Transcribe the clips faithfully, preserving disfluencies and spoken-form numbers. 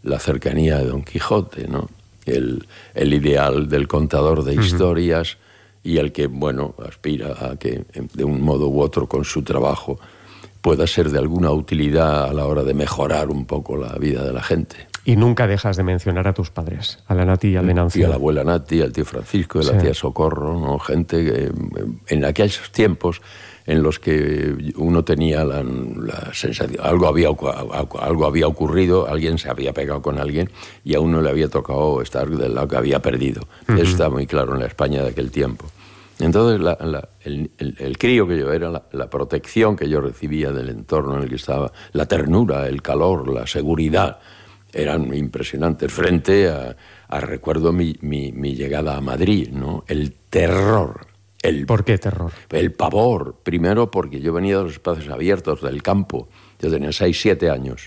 la cercanía de Don Quijote, ¿no? El, el ideal del contador de historias uh-huh. y el que, bueno, aspira a que de un modo u otro con su trabajo pueda ser de alguna utilidad a la hora de mejorar un poco la vida de la gente. Y nunca dejas de mencionar a tus padres, a la Nati y al Venancio. Y a la abuela Nati, al tío Francisco, a la sí. tía Socorro, ¿no? Gente que en aquellos tiempos en los que uno tenía la, la sensación, algo había, algo había ocurrido, alguien se había pegado con alguien y a uno le había tocado estar del lado que había perdido. Uh-huh. Eso está muy claro en la España de aquel tiempo. Entonces, la, la, el, el, el crío que yo era, la, la protección que yo recibía del entorno en el que estaba, la ternura, el calor, la seguridad, eran impresionantes. Frente a, a recuerdo mi, mi, mi llegada a Madrid, ¿no? El terror. El, ¿Por qué terror? El pavor. Primero porque yo venía de los espacios abiertos, del campo. Yo tenía seis, siete años.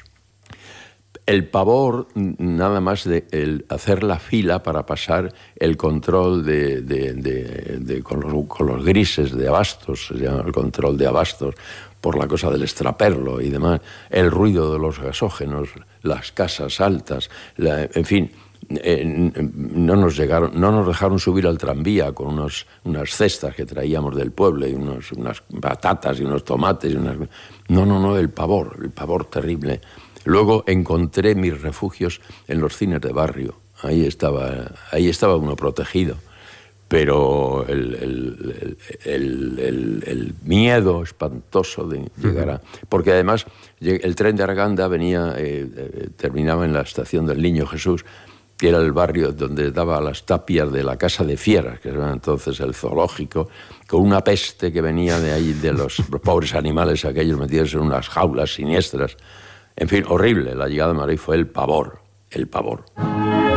El pavor, nada más de el hacer la fila para pasar el control de, de, de, de, con, los, con los grises de abastos, se llama el control de abastos, por la cosa del extraperlo y demás, el ruido de los gasógenos, las casas altas, la, en fin, eh, no nos llegaron, no nos dejaron subir al tranvía con unos, unas cestas que traíamos del pueblo y unos, unas patatas y unos tomates y unas, no, no, no, el pavor, el pavor terrible. Luego encontré mis refugios en los cines de barrio. Ahí estaba, ahí estaba uno protegido. Pero el, el, el, el, el miedo espantoso de llegar a... Porque además el tren de Arganda venía, eh, eh, terminaba en la estación del Niño Jesús, que era el barrio donde daba las tapias de la Casa de Fieras, que era entonces el zoológico, con una peste que venía de ahí, de los pobres animales aquellos metidos en unas jaulas siniestras. En fin, horrible. La llegada de Madrid fue el pavor, el pavor.